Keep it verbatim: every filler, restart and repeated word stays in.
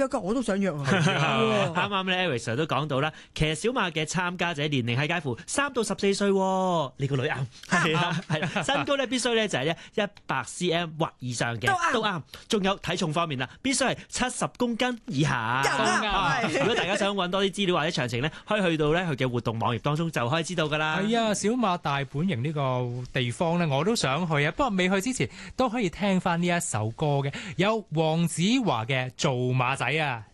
約㗎，我都想約啊。 啱啱咧 Eric Sir 都講到啦，騎小馬嘅參加者年齡係介乎三到十四歲，呢個女啱係啦，係身高咧必須咧就係咧一百 cm 或以上嘅都啱，仲有體重方面啦，必須係七十公斤以下。如果大家想揾多啲資料或者詳情咧，可以去到咧佢嘅活動網頁當中就可以知道噶啦。 係啊，小馬大本營呢個地方咧，我都想去啊，不過未去之前都可以聽翻呢一首歌嘅，有黃子華嘅《做馬仔》啊。